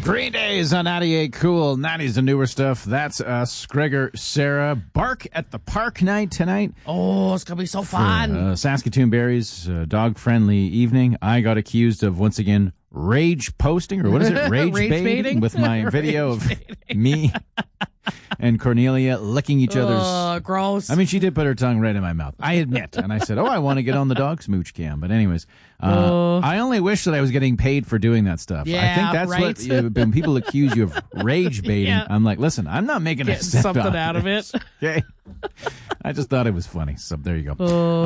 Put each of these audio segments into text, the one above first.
Green Day is on 98 Cool. 90's the newer stuff. That's us. Gregor, Sarah. Bark at the Park night tonight. Oh, it's going to be so fun. Saskatoon Berries, dog-friendly evening. I got accused of, once again, rage posting, or what is it? Rage baiting? With my video of me and Cornelia licking each other's. Oh, gross. I mean, she did put her tongue right in my mouth. I admit. And I said, I want to get on the dog smooch cam. But anyways, I only wish that I was getting paid for doing that stuff. Yeah, I think that's right. what, when people accuse you of rage baiting, Yeah. I'm like, listen, I'm not making Getting a cent something out of it. Okay. I just thought it was funny. So there you go.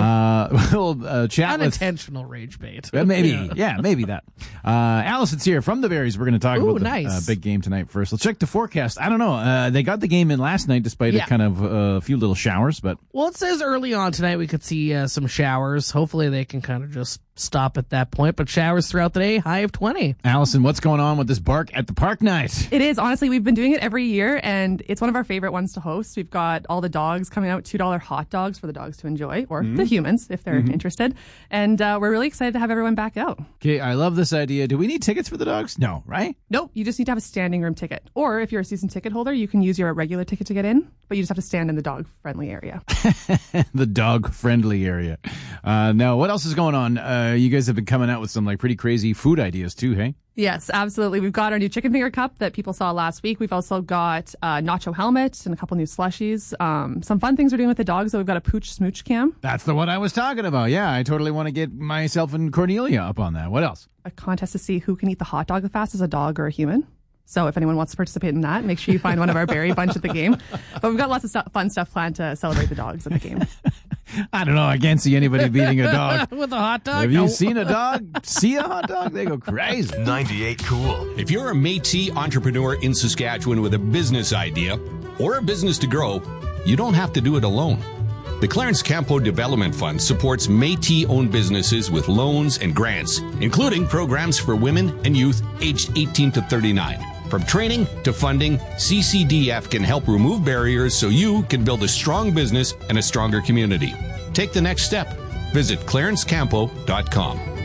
We'll chat with... Unintentional rage bait. Maybe. Yeah, maybe that. Allison's here from the Berries. We're going to talk about the nice. Big game tonight first. Let's check the forecast. I don't know. They got the game in last night despite a kind of a few little showers, but... Well, it says early on tonight we could see some showers. Hopefully they can kind of just stop at that point. But showers throughout the day, high of 20. Allison, what's going on with this Bark at the Park night? It is. Honestly, we've been doing it every year, and it's one of our favorite ones to host. We've got all the dogs coming out, $2 hot dogs for the dogs to enjoy, or the humans if they're interested. And we're really excited to have everyone back out. Okay, I love this idea. Do we need tickets for the dogs? No, right? Nope. You just need to have a standing room ticket. Or if you're a season ticket holder, you can use your regular ticket to get in, but you just have to stand in the dog-friendly area. The dog-friendly area. Now, what else is going on? You guys have been coming out with some like pretty crazy food ideas too, hey? Yes, absolutely. We've got our new chicken finger cup that people saw last week. We've also got a nacho helmet and a couple new slushies. Some fun things we're doing with the dogs. So we've got a pooch smooch cam. That's the one I was talking about. Yeah, I totally want to get myself and Cornelia up on that. What else? A contest to see who can eat the hot dog the fastest, a dog or a human. So if anyone wants to participate in that, make sure you find one of our berry bunch at the game. But we've got lots of fun stuff planned to celebrate the dogs at the game. I don't know. I can't see anybody beating a dog. With a hot dog? Have you seen a dog see a hot dog? They go crazy. 98 Cool. If you're a Métis entrepreneur in Saskatchewan with a business idea or a business to grow, you don't have to do it alone. The Clarence Campo Development Fund supports Métis-owned businesses with loans and grants, including programs for women and youth aged 18 to 39. From training to funding, CCDF can help remove barriers so you can build a strong business and a stronger community. Take the next step. Visit clarencecampo.com.